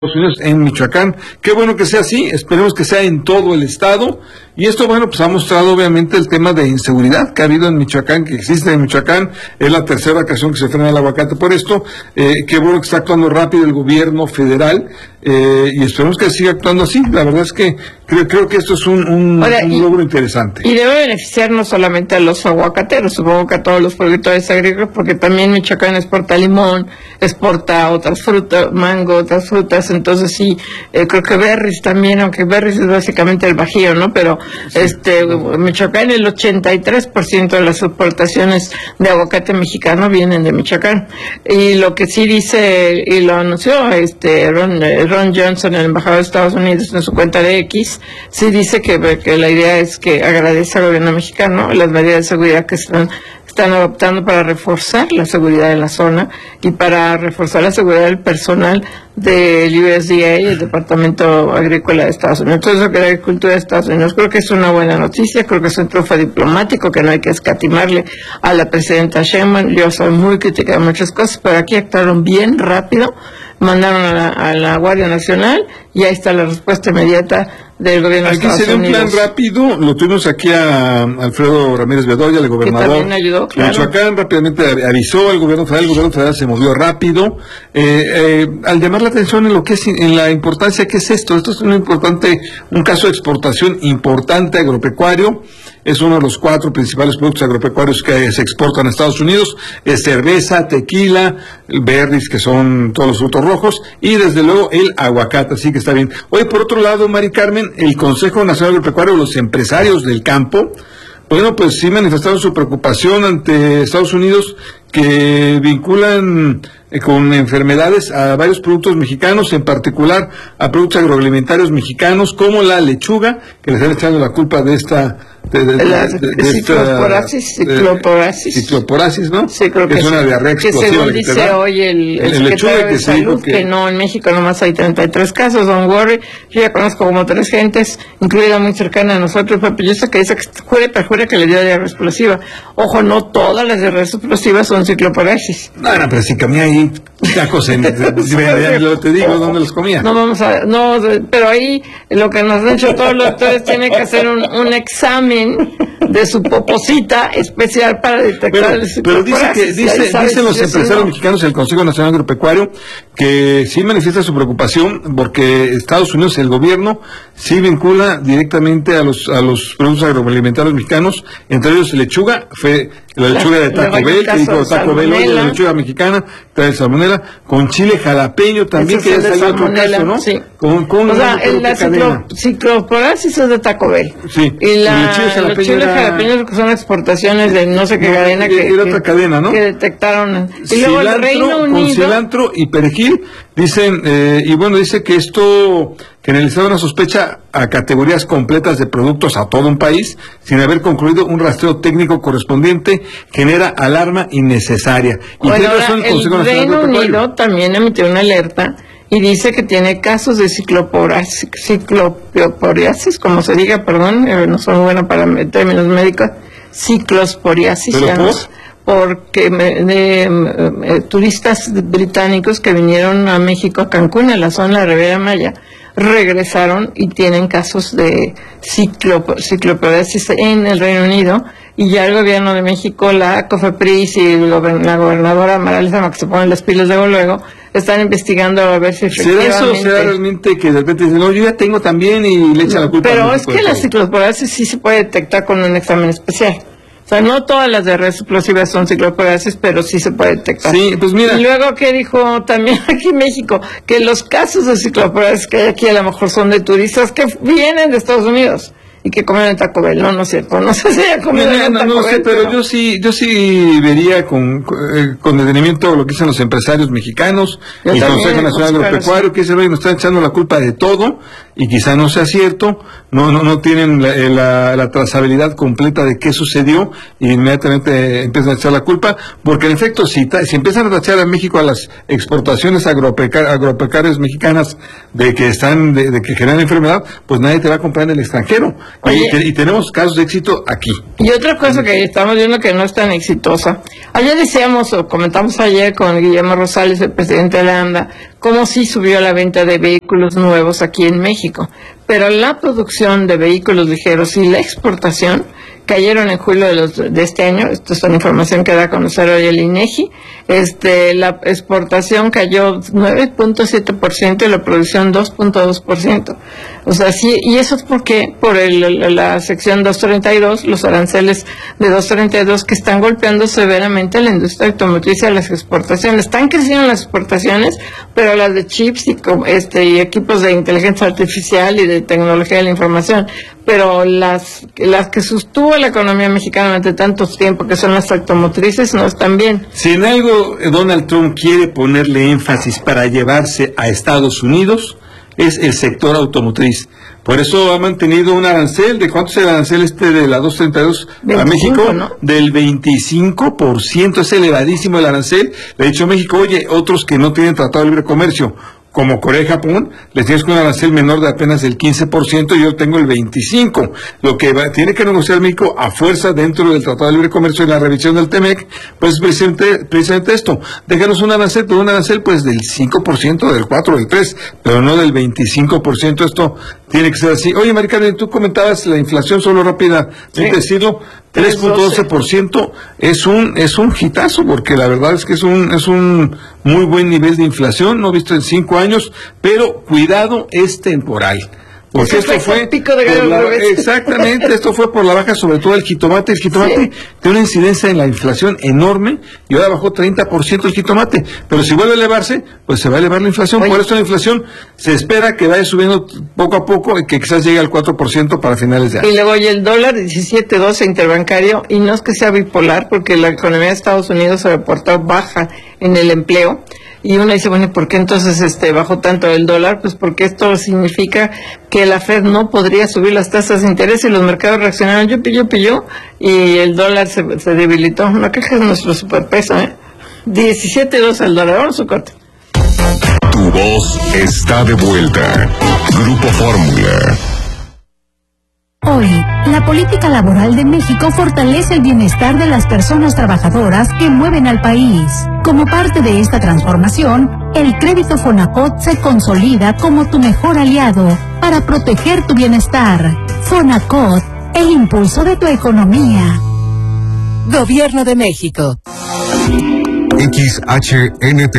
Unidos en Michoacán. Qué bueno que sea así, esperemos que sea en todo el estado. Y esto, bueno, pues ha mostrado obviamente el tema de inseguridad que ha habido en Michoacán, que existe en Michoacán. Es la tercera ocasión que se frena el aguacate por esto. Qué bueno que está actuando rápido el gobierno federal, y esperemos que siga actuando así. La verdad es que creo que esto es un logro interesante. Y debe beneficiar no solamente a los aguacateros, supongo que a todos los productores agrícolas, porque también Michoacán exporta limón, exporta otras frutas, mango, otras frutas. Entonces sí, creo que berries también, aunque berries es básicamente el Bajío, ¿no? Pero sí, Michoacán, el 83% de las exportaciones de aguacate mexicano vienen de Michoacán. Y lo que sí dice, y lo anunció Ron Johnson, el embajador de Estados Unidos, en su cuenta de X, sí dice que la idea es que agradece al gobierno mexicano las medidas de seguridad que están adoptando para reforzar la seguridad en la zona y para reforzar la seguridad del personal del USDA y el Departamento Agrícola de Estados Unidos. Entonces, lo que la agricultura de Estados Unidos, creo que es una buena noticia, creo que es un triunfo diplomático que no hay que escatimarle a la presidenta Sheinbaum. Yo soy muy crítica de muchas cosas, pero aquí actuaron bien rápido, mandaron a la Guardia Nacional y ahí está la respuesta inmediata del gobierno de Estados Unidos. Aquí se dio un plan rápido, lo tuvimos aquí a Alfredo Ramírez Bedoya, el gobernador. Que también ayudó, claro. Michoacán rápidamente avisó al gobierno federal se movió rápido, al llamar la atención en lo que es, en la importancia que es esto. Esto es un caso de exportación importante agropecuario. Es uno de los 4 principales productos agropecuarios que se exportan a Estados Unidos: cerveza, tequila, berries, que son todos los frutos rojos, y desde luego el aguacate, así que está bien. Hoy, por otro lado, Mari Carmen, el Consejo Nacional Agropecuario, los empresarios del campo, bueno, pues sí manifestaron su preocupación ante Estados Unidos, que vinculan con enfermedades a varios productos mexicanos, en particular a productos agroalimentarios mexicanos, como la lechuga, que le están echando la culpa de esta cicloporasis, ¿no? Sí, creo que es una diarrea explosiva. Que según dice hoy el secretario de Salud, que no, en México nomás hay 33 casos, don't worry. Yo ya conozco como 3 gentes, incluida muy cercana a nosotros, papillosa, que dice que perjura que le dio diarrea explosiva. Ojo, no todas las diarreas explosivas son cicloporasis. No, pero si comía ahí tacos yo te digo dónde los comía. Pero ahí lo que nos han hecho todos los doctores, tiene que hacer un examen de su poposita especial para detectar el cicloporasis. Pero dicen los empresarios mexicanos, el Consejo Nacional Agropecuario, que sí manifiesta su preocupación porque Estados Unidos, el gobierno, sí vincula directamente a los productos agroalimentarios mexicanos, entre ellos lechuga, fue la lechuga de Taco Bell, que dijo Taco Bell, la lechuga mexicana, trae salmonela, con chile jalapeño también, que ya salió otro caso, ¿no? Sí. La cicloporasis es de Taco Bell. Sí. Y los chiles jalapeños, que son exportaciones de no sé qué cadena, era otra cadena, ¿no? Que detectaron. Y luego el Reino Unido, con cilantro y perejil, dicen, y bueno, dice que esto generalizaba una sospecha a categorías completas de productos a todo un país, sin haber concluido un rastreo técnico correspondiente, genera alarma innecesaria. Y bueno, el Reino Unido también emitió una alerta y dice que tiene casos de cicloporiasis, como se diga, perdón, no soy buena para términos médicos, ciclosporiasis, porque turistas británicos que vinieron a México, a Cancún, a la zona de la Riviera Maya, regresaron y tienen casos de cicloporiasis en el Reino Unido, y ya el gobierno de México, la COFEPRIS y la gobernadora Mara Lezama, que se ponen las pilas luego, están investigando a ver si efectivamente... ¿Será realmente que de repente dicen, no, yo ya tengo también, y le echan la culpa? Pero es que la ciclosporiasis sí se puede detectar con un examen especial. O sea, no todas las diarreas explosivas son cicloporasis, pero sí se puede detectar. Sí, pues mira. Y luego, ¿qué dijo también aquí en México? Que los casos de cicloporasis que hay aquí a lo mejor son de turistas que vienen de Estados Unidos y que comen en Taco Bell. No es cierto. No sé si haya comido en Taco Bell. No sé, pero yo sí vería con detenimiento lo que dicen los empresarios mexicanos, el Consejo Nacional Agropecuario, que nos están echando la culpa de todo, y quizá no sea cierto, no tienen la trazabilidad completa de qué sucedió, y inmediatamente empiezan a echar la culpa, porque en efecto, si empiezan a tachar a México a las exportaciones agropecuarias mexicanas de que generan enfermedad, pues nadie te va a comprar en el extranjero. Y tenemos casos de éxito aquí. Y otra cosa que estamos viendo que no es tan exitosa. Ayer decíamos, o comentamos ayer con Guillermo Rosales, el presidente de la ANDA, como sí subió la venta de vehículos nuevos aquí en México. Pero la producción de vehículos ligeros y la exportación cayeron en julio de este año. Esto es una información que da a conocer hoy el INEGI. La exportación cayó 9.7% y la producción 2.2%. O sea, sí, y eso es porque por la sección 232, los aranceles de 232 que están golpeando severamente a la industria automotriz y a las exportaciones. Están creciendo las exportaciones, pero las de chips y equipos de inteligencia artificial y de tecnología de la información, pero las que sostuvo la economía mexicana durante tanto tiempo, que son las automotrices, no están bien. Si en algo Donald Trump quiere ponerle énfasis para llevarse a Estados Unidos, es el sector automotriz. Por eso ha mantenido un arancel. ¿De cuánto es el arancel de la 232 a México? ¿No? Del 25%. Es elevadísimo el arancel. Le ha dicho México, oye, otros que no tienen tratado de libre comercio, como Corea y Japón, les tienes con un arancel menor de apenas el 15% y yo tengo el 25%. Lo que tiene que negociar México a fuerza dentro del Tratado de Libre Comercio y la revisión del TEMEC, pues precisamente esto. Déjanos un arancel, pero un arancel pues del 5%, del 4%, del 3%, pero no del 25%. Esto tiene que ser así. Oye, Mari Carmen, tú comentabas la inflación, solo rápidamente decirlo, 3.12% es un hitazo, porque la verdad es que es un muy buen nivel de inflación, no visto en 5 años, pero cuidado, es temporal. Porque esto fue pico de exactamente, esto fue por la baja, sobre todo el jitomate. El jitomate tiene una incidencia en la inflación enorme y ahora bajó 30% el jitomate. Pero si vuelve a elevarse, pues se va a elevar la inflación. Por eso la inflación se espera que vaya subiendo poco a poco y que quizás llegue al 4% para finales de año. Y luego el dólar 17.12 interbancario, y no es que sea bipolar, porque la economía de Estados Unidos se reportó baja en el empleo. Y uno dice, bueno, ¿por qué entonces bajó tanto el dólar? Pues porque esto significa que la Fed no podría subir las tasas de interés y los mercados reaccionaron yo, y el dólar se debilitó. No crees que es nuestro superpeso, 17.2 el dólar. Vamos a su corte. Tu voz está de vuelta. Grupo Fórmula. Hoy, la política laboral de México fortalece el bienestar de las personas trabajadoras que mueven al país. Como parte de esta transformación, el crédito Fonacot se consolida como tu mejor aliado para proteger tu bienestar. Fonacot, el impulso de tu economía. Gobierno de México. XHNT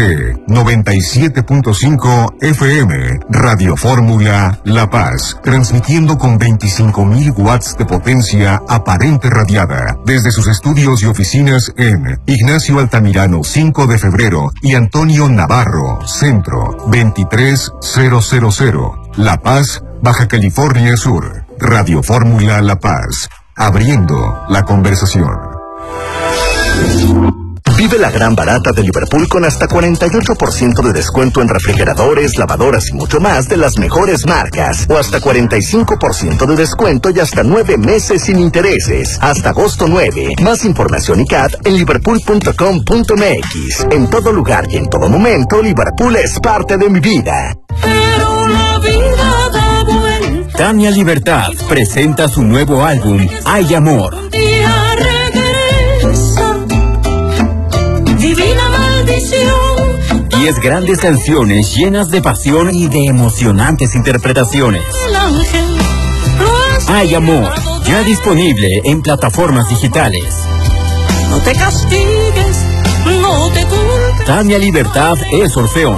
97.5 FM, Radio Fórmula La Paz, transmitiendo con 25.000 watts de potencia aparente radiada, desde sus estudios y oficinas en Ignacio Altamirano 5 de febrero y Antonio Navarro, Centro 23000, La Paz, Baja California Sur. Radio Fórmula La Paz, abriendo la conversación. Vive la gran barata de Liverpool con hasta 48% de descuento en refrigeradores, lavadoras y mucho más de las mejores marcas. O hasta 45% de descuento y hasta 9 meses sin intereses. Hasta agosto 9. Más información y CAT en liverpool.com.mx. En todo lugar y en todo momento, Liverpool es parte de mi vida. Pero la vida da vuelta. Tania Libertad presenta su nuevo álbum, Hay Amor. Un día regresa. Divina maldición. 10 grandes canciones llenas de pasión y de emocionantes interpretaciones. El ángel. Hay Amor, ya disponible en plataformas digitales. No te castigues, no te culpes. Tania Libertad es Orfeón.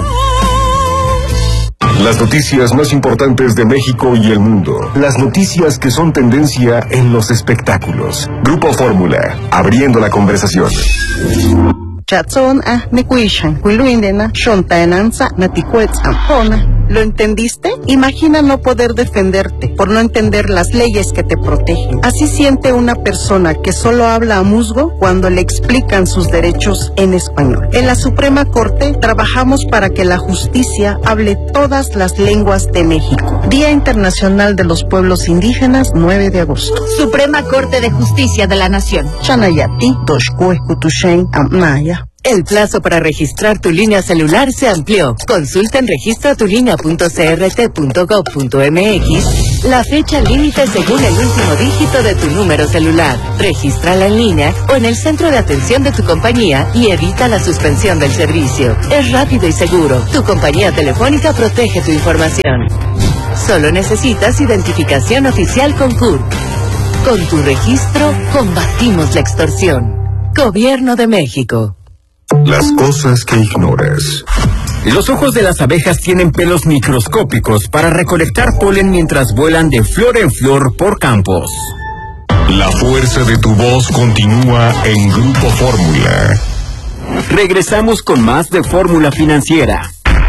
Las noticias más importantes de México y el mundo. Las noticias que son tendencia en los espectáculos. Grupo Fórmula, abriendo la conversación. Chatson nekuishan, kuiluindena, shontaenanza, natikuetzamona. ¿Lo entendiste? Imagina no poder defenderte por no entender las leyes que te protegen. Así siente una persona que solo habla a musgo cuando le explican sus derechos en español. En la Suprema Corte trabajamos para que la justicia hable todas las lenguas de México. Día Internacional de los Pueblos Indígenas, 9 de agosto. Suprema Corte de Justicia de la Nación. Chanayati, Toshkuekutushen, Amnaya. El plazo para registrar tu línea celular se amplió. Consulta en registratulinea.crt.gov.mx la fecha límite según el último dígito de tu número celular. Regístrala en línea o en el centro de atención de tu compañía y evita la suspensión del servicio. Es rápido y seguro. Tu compañía telefónica protege tu información. Solo necesitas identificación oficial con CURP. Con tu registro, combatimos la extorsión. Gobierno de México. Las cosas que ignoras. Los ojos de las abejas tienen pelos microscópicos para recolectar polen mientras vuelan de flor en flor por campos. La fuerza de tu voz continúa en Grupo Fórmula. Regresamos con más de Fórmula Financiera.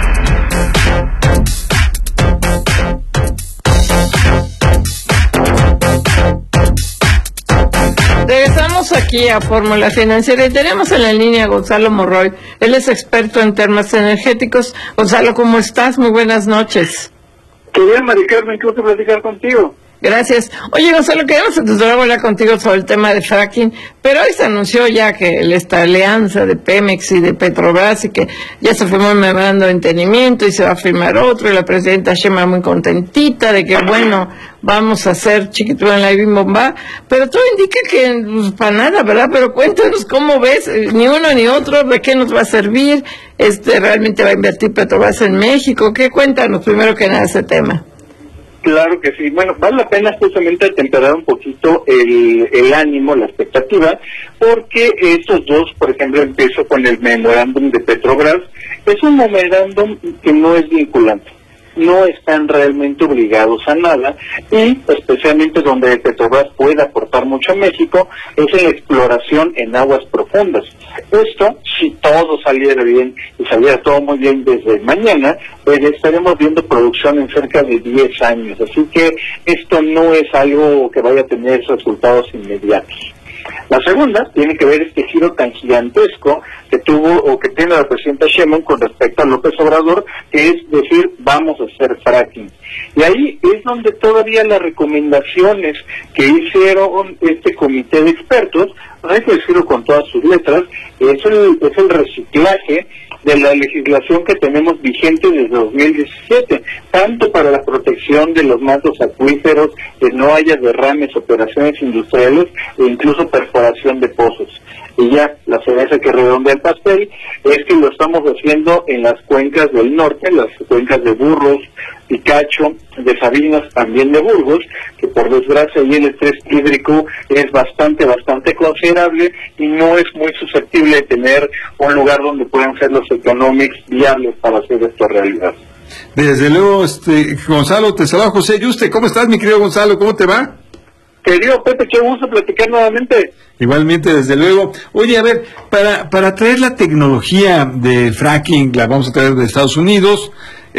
Regresamos aquí a Fórmula Financiera y tenemos en la línea a Gonzalo Morroy. Él es experto en temas energéticos. Gonzalo, ¿cómo estás? Muy buenas noches. Qué bien, Mari Carmen, qué gusto platicar contigo. Gracias. Oye, Gonzalo, queremos desde luego hablar contigo sobre el tema de fracking, pero hoy se anunció ya que esta alianza de Pemex y de Petrobras y que ya se firmó un memorando de entendimiento y se va a firmar otro, y la presidenta Sheinbaum muy contentita de que, bueno, vamos a hacer chiquitura en la Ibimbomba, pero todo indica que pues, para nada, ¿verdad? Pero cuéntanos cómo ves, ni uno ni otro, ¿de qué nos va a servir? ¿Realmente va a invertir Petrobras en México? ¿Qué? Cuéntanos primero que nada ese tema. Claro que sí. Bueno, vale la pena justamente temperar un poquito el ánimo, la expectativa, porque estos dos, por ejemplo, empiezo con el memorándum de Petrobras, es un memorándum que no es vinculante. No están realmente obligados a nada, y especialmente donde Petrobras puede aportar mucho a México es en la exploración en aguas profundas. Esto, si todo saliera bien y saliera todo muy bien desde mañana, pues estaremos viendo producción en cerca de 10 años, así que esto no es algo que vaya a tener resultados inmediatos. La segunda tiene que ver este giro tan gigantesco que tuvo o que tiene la presidenta Sheinbaum con respecto a López Obrador, que es decir, vamos a hacer fracking. Y ahí es donde todavía las recomendaciones que hicieron este comité de expertos, hay que decirlo con todas sus letras, es el reciclaje de la legislación que tenemos vigente desde 2017, tanto para la protección de los mantos acuíferos, que no haya derrames, operaciones industriales e incluso perforación de pozos. Y ya, la cereza que redondea el pastel es que lo estamos haciendo en las cuencas del norte, las cuencas de Burros, Picacho, de Sabinas, también de Burgos, que por desgracia ahí el estrés hídrico es bastante considerable y no es muy susceptible de tener un lugar donde puedan ser los economics viables para hacer esto realidad. Desde luego, Gonzalo, te saluda José Yuste. ¿Cómo estás, mi querido Gonzalo? ¿Cómo te va? Querido Pepe, qué gusto platicar nuevamente. Igualmente, desde luego. Oye, a ver, para traer la tecnología de fracking, la vamos a traer de Estados Unidos,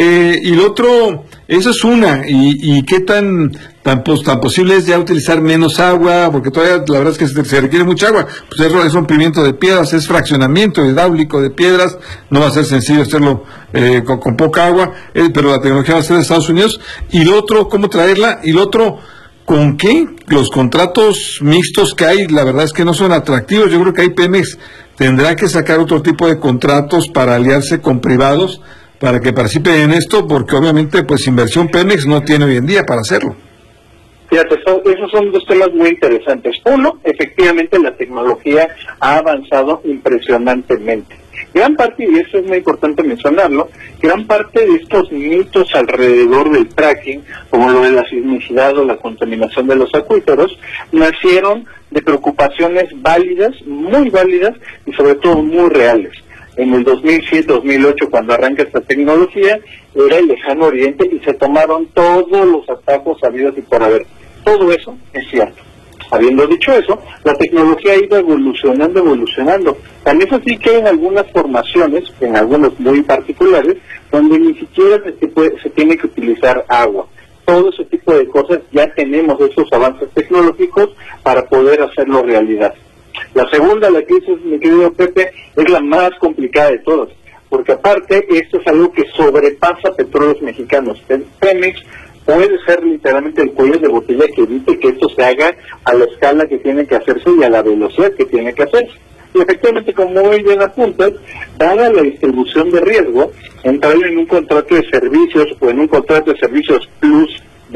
y lo otro, eso es una, y qué tan posible es ya utilizar menos agua, porque todavía la verdad es que se requiere mucha agua, pues es rompimiento de piedras, es fraccionamiento hidráulico de piedras, no va a ser sencillo hacerlo con poca agua, pero la tecnología va a ser de Estados Unidos, y lo otro, cómo traerla, y lo otro, ¿con qué? Los contratos mixtos que hay, la verdad es que no son atractivos. Yo creo que ahí Pemex tendrá que sacar otro tipo de contratos para aliarse con privados para que participen en esto, porque obviamente pues inversión Pemex no tiene hoy en día para hacerlo. Fíjate, esos son dos temas muy interesantes. Uno, efectivamente la tecnología ha avanzado impresionantemente. Gran parte, y eso es muy importante mencionarlo, gran parte de estos mitos alrededor del fracking, como lo de la sismicidad o la contaminación de los acuíferos, nacieron de preocupaciones válidas, muy válidas y sobre todo muy reales. En el 2007-2008, cuando arranca esta tecnología, era el lejano oriente y se tomaron todos los atajos habidos y por haber. Todo eso es cierto. Habiendo dicho eso, la tecnología ha ido evolucionando. Tan es así que hay en algunas formaciones, en algunas muy particulares, donde ni siquiera se tiene que utilizar agua. Todo ese tipo de cosas ya tenemos esos avances tecnológicos para poder hacerlo realidad. La segunda, la que dices, mi querido Pepe, es la más complicada de todas, porque aparte esto es algo que sobrepasa Petróleos Mexicanos. Pemex puede ser literalmente el cuello de botella que evite que esto se haga a la escala que tiene que hacerse y a la velocidad que tiene que hacerse. Y efectivamente, como muy bien apuntas, dada la distribución de riesgo, entrar en un contrato de servicios o en un contrato de servicios plus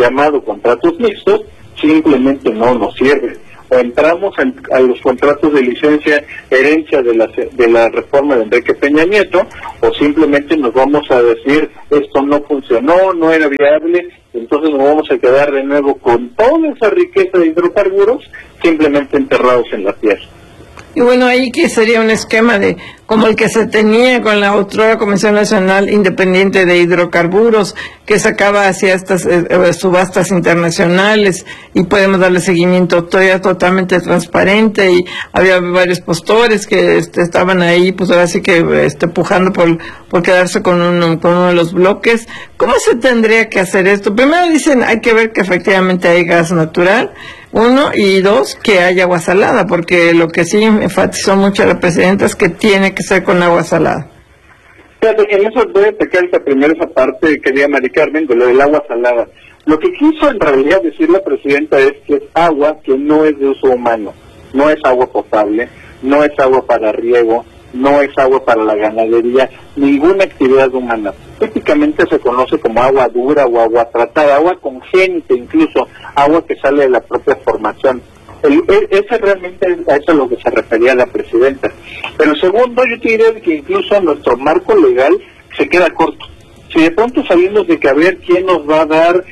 llamado contratos mixtos, simplemente no nos sirve. O entramos a los contratos de licencia herencia de la reforma de Enrique Peña Nieto, o simplemente nos vamos a decir esto no funcionó, no era viable, entonces nos vamos a quedar de nuevo con toda esa riqueza de hidrocarburos simplemente enterrados en la tierra. Y bueno, ahí que sería un esquema de como el que se tenía con la otra Comisión Nacional Independiente de Hidrocarburos, que sacaba hacia estas subastas internacionales, y podemos darle seguimiento totalmente transparente, y había varios postores que estaban ahí, pues ahora sí que pujando por quedarse con uno de los bloques. ¿Cómo se tendría que hacer esto? Primero dicen, hay que ver que efectivamente hay gas natural, uno, y dos, que hay agua salada, porque lo que sí enfatizó mucho la presidenta es que tiene que ser con agua salada. Fíjate, en eso voy a explicar primero esa parte, querida Mari Carmen, de lo del agua salada. Lo que quiso en realidad decir la presidenta es que es agua que no es de uso humano, no es agua potable, no es agua para riego, no es agua para la ganadería, ninguna actividad humana. Típicamente se conoce como agua dura o agua tratada, agua congénita incluso, agua que sale de la propia formación. Ese realmente a eso es a lo que se refería la presidenta. Pero segundo, yo te diría que incluso nuestro marco legal se queda corto. Si de pronto salimos de que a ver quién nos va a dar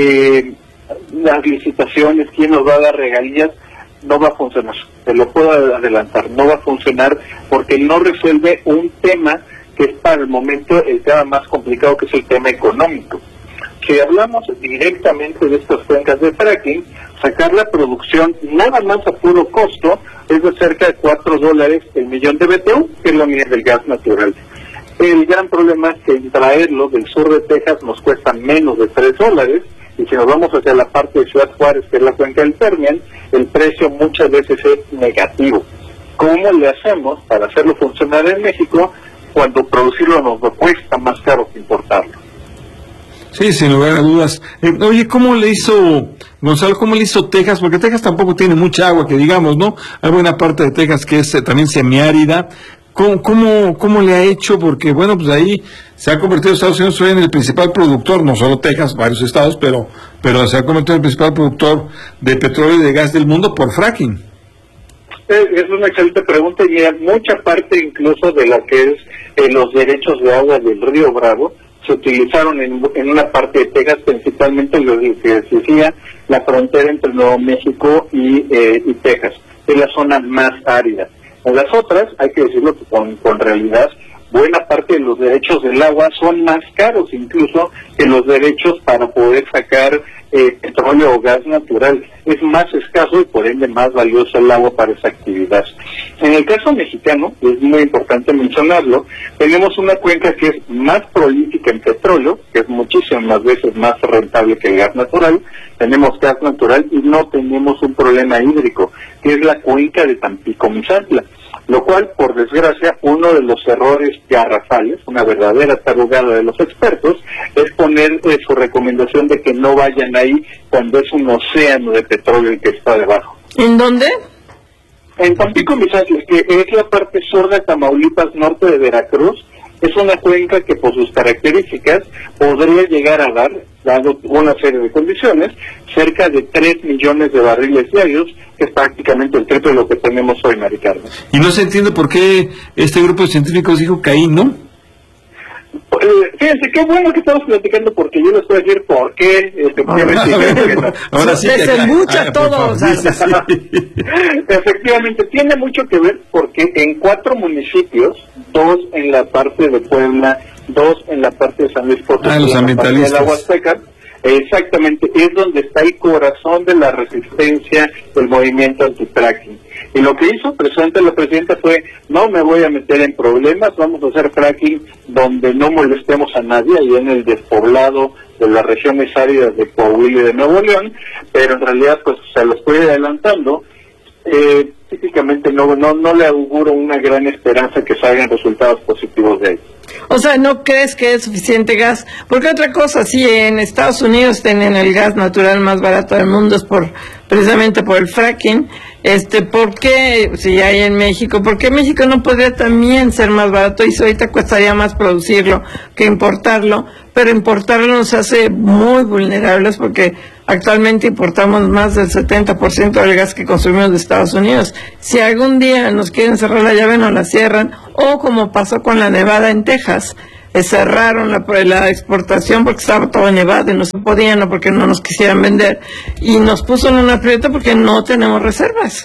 las licitaciones, quién nos va a dar regalías, no va a funcionar, te lo puedo adelantar, no va a funcionar porque no resuelve un tema que es para el momento el tema más complicado, que es el tema económico. Si hablamos directamente de estas cuencas de fracking, sacar la producción nada más a puro costo es de cerca de $4 el millón de BTU, que es lo mismo del gas natural. El gran problema es que traerlo del sur de Texas nos cuesta menos de $3, y si nos vamos hacia la parte de Ciudad Juárez, que es la cuenca del Permian, el precio muchas veces es negativo. ¿Cómo le hacemos para hacerlo funcionar en México cuando producirlo nos cuesta más caro que importarlo? Sí, sin lugar a dudas. Oye, ¿cómo le hizo, Gonzalo, cómo le hizo Texas? Porque Texas tampoco tiene mucha agua, que digamos, ¿no? Hay buena parte de Texas que es también semiárida. ¿Cómo le ha hecho? Porque, bueno, pues ahí se ha convertido Estados Unidos hoy en el principal productor, no solo Texas, varios estados, pero se ha convertido en el principal productor de petróleo y de gas del mundo por fracking. Es una excelente pregunta, y hay mucha parte incluso de la que es los derechos de agua del río Bravo se utilizaron en una parte de Texas, principalmente lo que decía la frontera entre Nuevo México y Texas, es la zona más árida. En las otras, hay que decirlo con realidad, buena parte de los derechos del agua son más caros incluso que los derechos para poder sacar petróleo o gas natural. Es más escaso y por ende más valioso el agua para esa actividad. En el caso mexicano, es muy importante mencionarlo, tenemos una cuenca que es más prolífica en petróleo, que es muchísimas veces más rentable que el gas natural. Tenemos gas natural y no tenemos un problema hídrico, que es la cuenca de Tampico-Misantla. Lo cual, por desgracia, uno de los errores garrafales, una verdadera tarugada de los expertos, es poner su recomendación de que no vayan ahí cuando es un océano de petróleo el que está debajo. ¿En dónde? En Tampico-Misantla, que es la parte sur de Tamaulipas, norte de Veracruz. Es una cuenca que por sus características podría llegar a dar, dado una serie de condiciones, cerca de 3 millones de barriles diarios, que es prácticamente el triple de lo que tenemos hoy, Mari Carmen. Y no se entiende por qué este grupo de científicos dijo que ahí no. Fíjense, qué bueno que estamos platicando, porque yo les voy a decir por qué efectivamente no. Ahora sí desembucha todo. Efectivamente, tiene mucho que ver porque en 4 municipios, 2 en la parte de Puebla, 2 en la parte de San Luis Potosí, los ambientalistas de la Huasteca, exactamente, es donde está el corazón de la resistencia del movimiento anti-fracking. Y lo que hizo precisamente la presidenta fue, no me voy a meter en problemas, vamos a hacer fracking donde no molestemos a nadie, ahí en el despoblado de las regiones áridas de Coahuila y de Nuevo León, pero en realidad pues se lo estoy adelantando. Típicamente no le auguro una gran esperanza que salgan resultados positivos de ahí. O sea, ¿no crees que es suficiente gas? Porque otra cosa, sí, en Estados Unidos tienen el gas natural más barato del mundo, es precisamente por el fracking, ¿por qué, si hay en México, por qué México no podría también ser más barato? Y ahorita costaría más producirlo que importarlo, pero importarlo nos hace muy vulnerables porque actualmente importamos más del 70% del gas que consumimos de Estados Unidos. Si algún día nos quieren cerrar la llave, nos la cierran, o como pasó con la nevada en Texas, cerraron la exportación porque estaba todo nevado y no se podían, no porque no nos quisieran vender, y nos puso en un aprieto porque no tenemos reservas.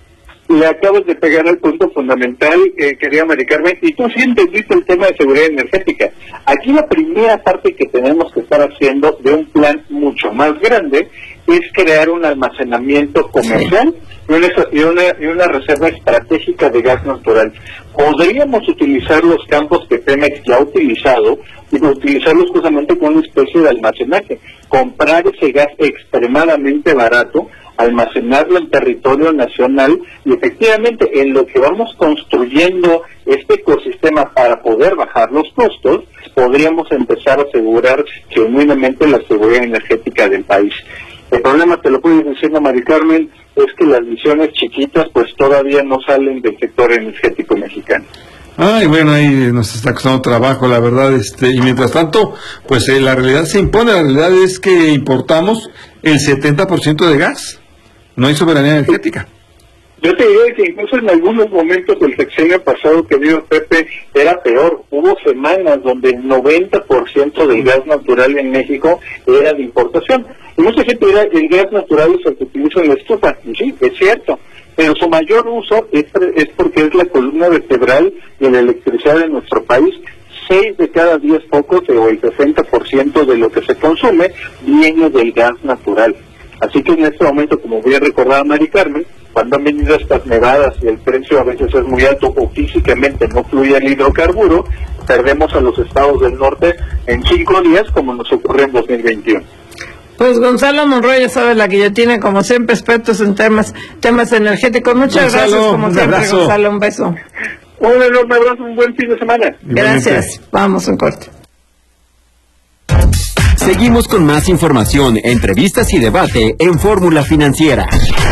Le acabas de pegar al punto fundamental, querida Mari Carmen, y tú sí entendiste el tema de seguridad energética. Aquí la primera parte que tenemos que estar haciendo de un plan mucho más grande es crear un almacenamiento comercial y una reserva estratégica de gas natural. Podríamos utilizar los campos que Pemex ya ha utilizado y utilizarlos justamente como una especie de almacenaje. Comprar ese gas extremadamente barato, almacenarlo en territorio nacional y efectivamente en lo que vamos construyendo este ecosistema para poder bajar los costos, podríamos empezar a asegurar genuinamente la seguridad energética del país. El problema, te lo puedo decir, Mari Carmen, es que las visiones chiquitas pues todavía no salen del sector energético mexicano. Ay, bueno, ahí nos está costando trabajo, la verdad, y mientras tanto, pues la realidad se impone. La realidad es que importamos el 70% de gas. No hay soberanía energética. Yo te diría que incluso en algunos momentos del sexenio pasado, querido Pepe, era peor. Hubo semanas donde el 90% del gas natural en México era de importación. Y mucha gente dirá que el gas natural es el que utiliza en la estufa. Y sí, es cierto. Pero su mayor uso es porque es la columna vertebral de la electricidad de nuestro país. 6 de cada 10 focos, o el 60% de lo que se consume, viene del gas natural. Así que en este momento, como bien recordaba Mari Carmen, cuando han venido estas nevadas y el precio a veces es muy alto o físicamente no fluye el hidrocarburo, perdemos a los estados del norte en 5 días, como nos ocurre en 2021. Pues Gonzalo Monroy, ya sabes, la que ya tiene como siempre expertos en temas energéticos. Muchas Gonzalo, gracias, como siempre, abrazo. Gonzalo, un beso. Un enorme abrazo, un buen fin de semana. Gracias, vamos un corte. Seguimos con más información, entrevistas y debate en Fórmula Financiera.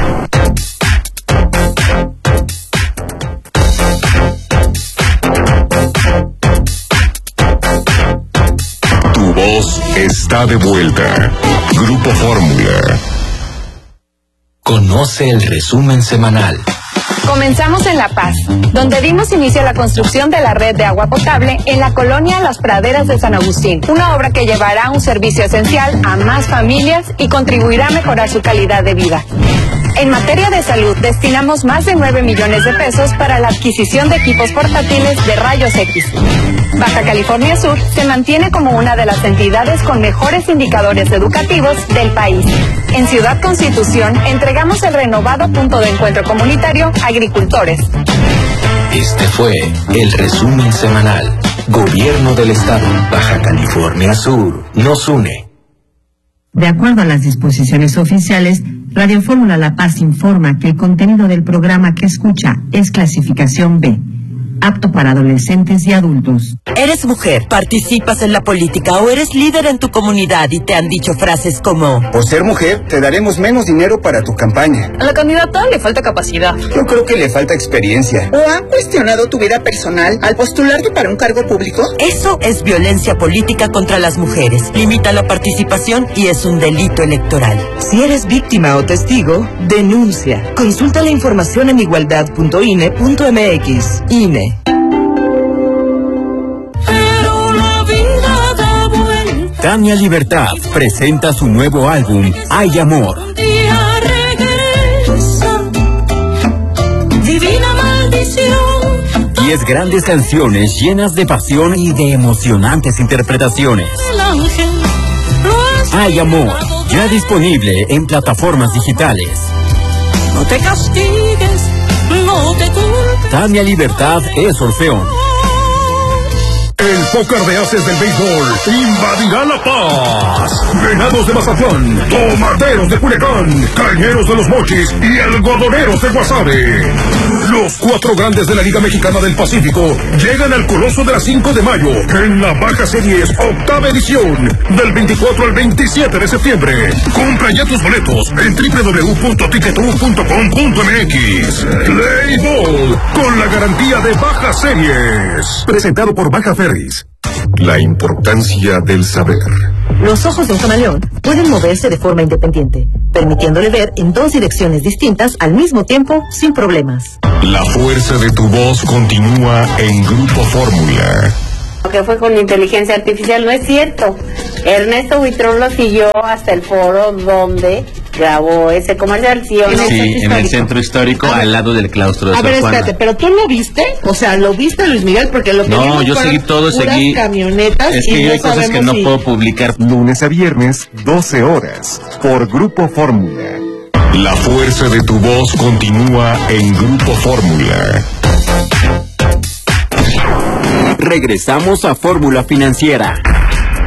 Tu voz está de vuelta. Grupo Fórmula. Conoce el resumen semanal. Comenzamos en La Paz, donde dimos inicio a la construcción de la red de agua potable en la colonia Las Praderas de San Agustín, una obra que llevará un servicio esencial a más familias y contribuirá a mejorar su calidad de vida. En materia de salud, destinamos más de 9 millones de pesos para la adquisición de equipos portátiles de rayos X. Baja California Sur se mantiene como una de las entidades con mejores indicadores educativos del país. En Ciudad Constitución entregamos el renovado punto de encuentro comunitario Agricultores. Este fue el resumen semanal. Gobierno del Estado, Baja California Sur, nos une. De acuerdo a las disposiciones oficiales, Radio Fórmula La Paz informa que el contenido del programa que escucha es clasificación B, apto para adolescentes y adultos. ¿Eres mujer, participas en la política o eres líder en tu comunidad y te han dicho frases como: por ser mujer, te daremos menos dinero para tu campaña? A la candidata le falta capacidad. Yo creo que le falta experiencia. ¿O han cuestionado tu vida personal al postularte para un cargo público? Eso es violencia política contra las mujeres. Limita la participación y es un delito electoral. Si eres víctima o testigo, denuncia. Consulta la información en igualdad.ine.mx. INE. Tania Libertad presenta su nuevo álbum, Hay Amor. Divina maldición. 10 grandes canciones llenas de pasión y de emocionantes interpretaciones. Hay Amor, ya disponible en plataformas digitales. No te castigues, no te culpes. Tania Libertad es Orfeón. El póker de ases del béisbol invadirá La Paz. Venado Venados de Mazatlán, Tomateros de Culiacán, Cañeros de los Mochis y Algodoneros de Guasave. Los 4 grandes de la Liga Mexicana del Pacífico llegan al Coloso de la 5 de mayo en la Baja Series octava edición del 24 al 27 de septiembre. Compra ya tus boletos en www.ticketú.com.mx. Play Ball con la garantía de Baja Series. Presentado por Baja Ferries. La importancia del saber. Los ojos de un camaleón pueden moverse de forma independiente, permitiéndole ver en 2 direcciones distintas al mismo tiempo sin problemas. La fuerza de tu voz continúa en Grupo Fórmula. Lo que fue con inteligencia artificial no es cierto. Ernesto Buitrón lo siguió hasta el foro donde grabó ese comercial, ¿sí o no? Sí, en el centro histórico, al lado del claustro de Sor Juana. A ver, espérate, ¿pero tú lo viste? O sea, ¿lo viste, Luis Miguel? Porque lo que no, yo seguí todo, seguí camionetas. Es que hay cosas que no puedo publicar. Lunes a viernes, 12 horas, por Grupo Fórmula. La fuerza de tu voz continúa en Grupo Fórmula. Regresamos a Fórmula Financiera.